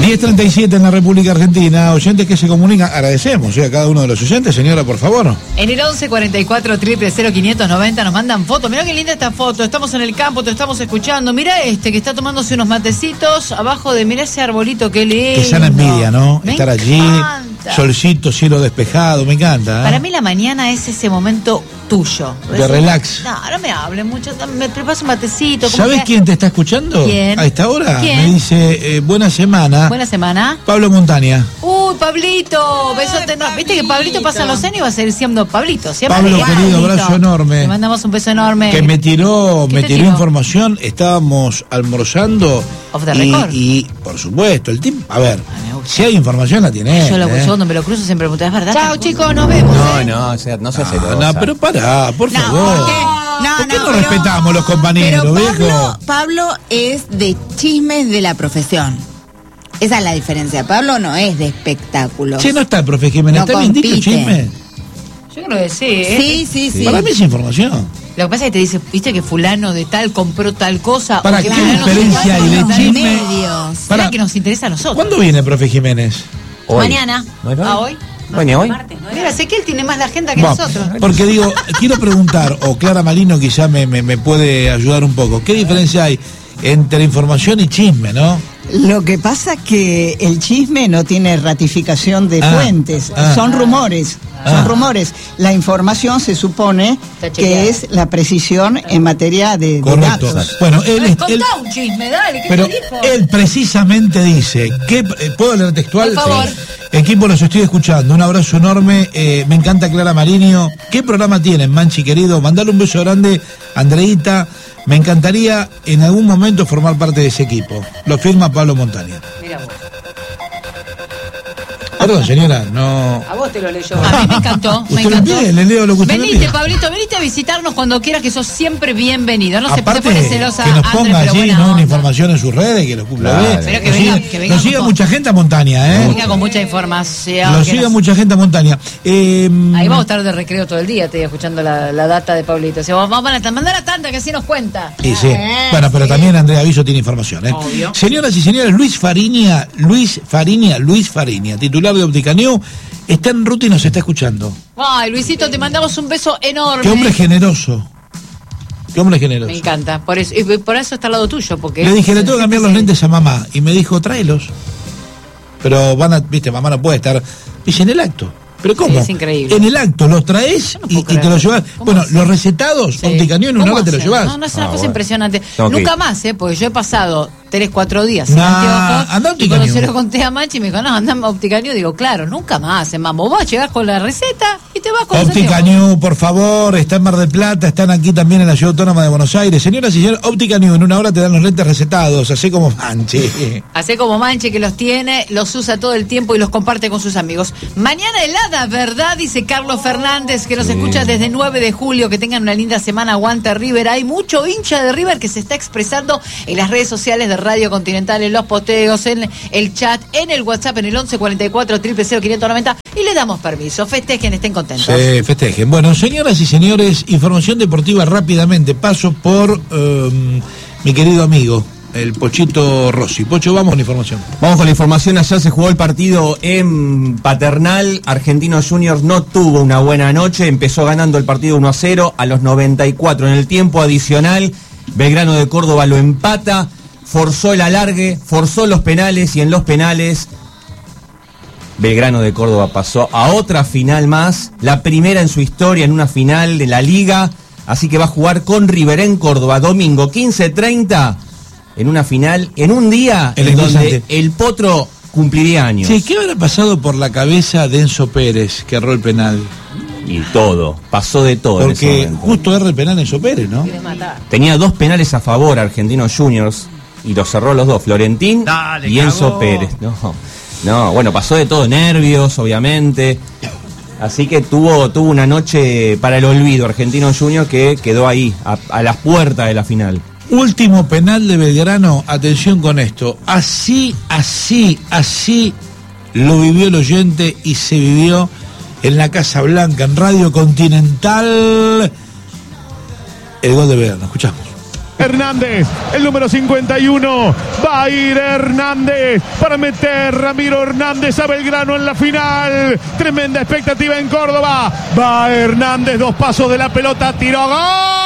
10:37 en la República Argentina. Oyentes que se comunican, agradecemos a cada uno de los oyentes. Señora, por favor. En el 11 44 000 590 nos mandan fotos. Mirá qué linda esta foto. Estamos en el campo, te estamos escuchando. Mirá que está tomándose unos matecitos abajo de, mirá ese arbolito, qué lindo. Que sana envidia, ¿no? Me estar encanta. Allí, solcito, cielo despejado, me encanta. Para mí la mañana es ese momento tuyo. De relax. No me hablen mucho, me preparas un matecito. ¿Sabes quién te está escuchando? ¿Quién? A esta hora. ¿Quién? Me dice, buena semana. Buena semana. Pablo Montaña. Uy, Pablito, besote enorme. Viste que Pablito pasa los años y va a seguir siendo Pablito. Siempre Pablo, igual, querido, Pablito. abrazo enorme. Le mandamos un beso enorme. Que me tiró ¿Qué te tiró? información. Estábamos almorzando. Off the record. Y por supuesto, el team. A ver, si hay información la tiene. Yo cuando me lo cruzo siempre me pregunto, ¿es verdad? Chao, chicos, nos vemos. No se hace No, pero pará, por favor. ¿Por qué no respetamos los compañeros, pero viejo? Pablo es de chismes de la profesión. Esa es la diferencia. Pablo no es de espectáculos. Che, no está el profe Jiménez, No ¿está bien dicho compite. chisme? Yo creo que sí, Sí. Para mí es información. Lo que pasa es que te dice, viste que fulano de tal compró tal cosa. ¿Para o que qué fulano diferencia hay de los chisme? medios. Para que nos interesa a nosotros. ¿Cuándo viene el profe Jiménez? Hoy. Mañana. ¿No? ¿A hoy? Bueno, hoy. Mira, sé que él tiene más la agenda que Bueno, nosotros. porque digo, quiero preguntar, o Clara Malino quizá me puede ayudar un poco. ¿Qué diferencia hay entre información y chisme, no? Lo que pasa es que el chisme no tiene ratificación de fuentes, son rumores. Son rumores. La información se supone que es la precisión en materia de Correcto. datos. Bueno, él Contá un chisme, dale, ¿qué pero te dijo? él precisamente dice que ¿puedo leer textual? Por favor. Sí. Equipo, los estoy escuchando. Un abrazo enorme. Me encanta Clara Marinho. ¿Qué programa tienen, Manchi querido? Mandale un beso grande, Andreita. Me encantaría en algún momento formar parte de ese equipo. Lo firma Pablo Montaña. Mira vos. Perdón, señora, no. A vos te lo leyó. A mí me encantó, me Usted me encantó. pide, le leo lo que usted me Venite, pide. Pablito, venite a visitarnos cuando quieras, que sos siempre bienvenido. No Aparte, se pone celosa que nos André, ponga pero allí, buena ¿no? Una onda. información en sus redes, que lo cumpla Claro. bien. Pero que Nos venga- sigue- que venga nos sigue con- mucha gente a Montaña, ¿eh? Venga con mucha información. Lo que sigue nos- mucha gente a Montaña. Ahí vamos a estar de recreo todo el día, estoy escuchando la data de Pablito. O sea, vamos a mandar a tanta que así nos cuenta. Sí, sí. Bueno, pero también Andrea Aviso tiene información, ¿eh? Obvio. Señoras y señores, Luis Fariña, titular de Óptica New, está en ruta y nos está escuchando. Ay, Luisito, te mandamos un beso enorme. Qué hombre generoso. Qué hombre generoso. Me encanta, por eso, y por eso está al lado tuyo, porque... Le dije, le tengo que cambiar los lentes a mamá. Y me dijo, tráelos. Pero viste, mamá no puede estar. Dice, en el acto. ¿Pero cómo? Sí, es increíble. En el acto los traes no y puedo te creer. los llevas. ¿Cómo Bueno, hace? los recetados, Sí. Óptica New, en una ¿Cómo hora te los hace? llevas. No, es una cosa bueno. impresionante. Tengo que Nunca ir. más, porque yo he pasado 3-4 días sin Nah, anteojos. anda a Y Óptica cuando New. se lo conté a Manchi, me dijo, no, anda a Óptica New. Digo, claro, nunca más, mambo. Vos llegás con la receta y te vas con los Óptica anteojos. New, por favor, está en Mar del Plata, están aquí también en la Ciudad Autónoma de Buenos Aires. Señoras y señores, Óptica New, en una hora te dan los lentes recetados, así como Manchi. Hace como Manche que los tiene, los usa todo el tiempo y los comparte con sus amigos. Mañana helada, ¿verdad? Dice Carlos Fernández, que nos escucha desde 9 de julio. Que tengan una linda semana. Aguanta River. Hay mucho hincha de River que se está expresando en las redes sociales de Radio Continental, en los posteos, en el chat, en el WhatsApp, en el 11 44 000 590. Y le damos permiso. Festejen, estén contentos. Se festejen. Bueno, señoras y señores, información deportiva rápidamente. Paso por mi querido amigo, el Pochito Rossi. Pocho, vamos con la información. Vamos con la información. Ayer se jugó el partido en Paternal. Argentinos Juniors no tuvo una buena noche. Empezó ganando el partido 1-0 a los 94. En el tiempo adicional, Belgrano de Córdoba lo empata. Forzó el alargue, forzó los penales y en los penales Belgrano de Córdoba pasó a otra final más. La primera en su historia en una final de la Liga. Así que va a jugar con River en Córdoba domingo 15:30. En una final, en un día en donde el Potro cumpliría años. Sí, ¿qué habrá pasado por la cabeza de Enzo Pérez, que erró el penal? Y todo, pasó de todo. Porque en ese momento. justo erra el penal Enzo Pérez, ¿no? Tenía 2 penales a favor Argentinos Juniors y los cerró los dos, Florentín y Enzo Pérez. No, bueno, pasó de todo, nervios, obviamente. Así que tuvo una noche para el olvido Argentinos Juniors, que quedó ahí, a las puertas de la final. Último penal de Belgrano, atención con esto. Así lo vivió el oyente y se vivió en la Casa Blanca, en Radio Continental. El gol de Belgrano, escuchamos. Hernández, el número 51. Va a ir Hernández para meter Ramiro Hernández a Belgrano en la final. Tremenda expectativa en Córdoba. Va Hernández, 2 pasos de la pelota, tiró, ¡gol!